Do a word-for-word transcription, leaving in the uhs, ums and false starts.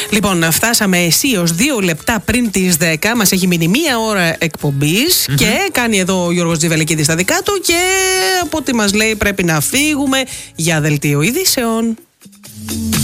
Λοιπόν, φτάσαμε αισίως δύο λεπτά πριν τις δέκα. Μας έχει μείνει μία ώρα εκπομπής mm-hmm. και κάνει εδώ ο Γιώργος Τζιβελεκίδης τα δικά του. Και από ό,τι μας λέει πρέπει να φύγουμε για δελτίο ειδήσεων.